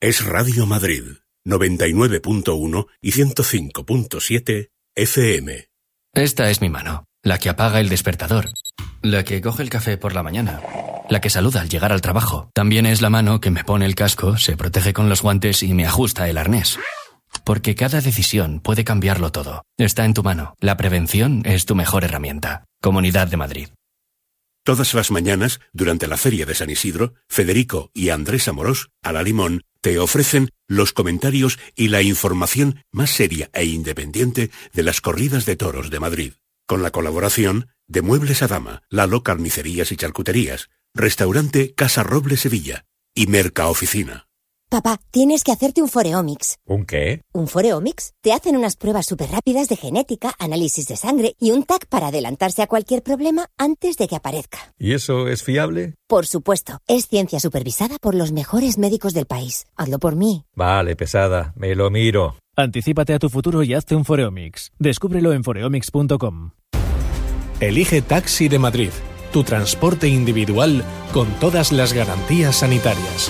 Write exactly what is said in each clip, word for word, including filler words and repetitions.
Es Radio Madrid, noventa y nueve punto uno y ciento cinco punto siete F M. Esta es mi mano, la que apaga el despertador, la que coge el café por la mañana, la que saluda al llegar al trabajo. También es la mano que me pone el casco, se protege con los guantes y me ajusta el arnés. Porque cada decisión puede cambiarlo todo. Está en tu mano. La prevención es tu mejor herramienta. Comunidad de Madrid. Todas las mañanas, durante la Feria de San Isidro, Federico y Andrés Amorós, a la Limón, te ofrecen los comentarios y la información más seria e independiente de las corridas de toros de Madrid. Con la colaboración de Muebles a Dama, Lalo Carnicerías y Charcuterías, Restaurante Casa Roble Sevilla y Mercaoficina. Papá, tienes que hacerte un Foreomics. ¿Un qué? ¿Un Foreomics? Te hacen unas pruebas súper rápidas de genética, análisis de sangre y un T A C para adelantarse a cualquier problema antes de que aparezca. ¿Y eso es fiable? Por supuesto. Es ciencia supervisada por los mejores médicos del país. Hazlo por mí. Vale, pesada. Me lo miro. Anticípate a tu futuro y hazte un Foreomics. Descúbrelo en foreomics punto com. Elige Taxi de Madrid. Tu transporte individual con todas las garantías sanitarias.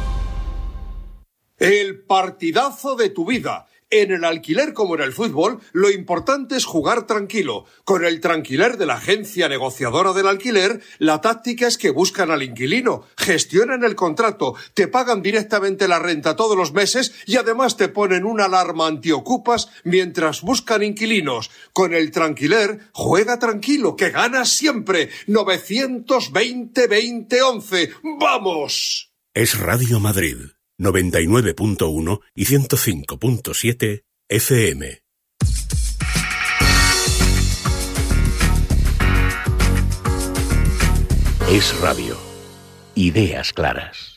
El partidazo de tu vida. En el alquiler como en el fútbol, lo importante es jugar tranquilo. Con el Tranquiler de la agencia negociadora del alquiler, la táctica es que buscan al inquilino, gestionan el contrato, te pagan directamente la renta todos los meses y además te ponen una alarma antiocupas mientras buscan inquilinos. Con el Tranquiler, juega tranquilo, que ganas siempre. novecientos veinte veinte once. ¡Vamos! Es Radio Madrid, noventa y nueve punto uno y ciento cinco punto siete F M. Es Radio. Ideas claras.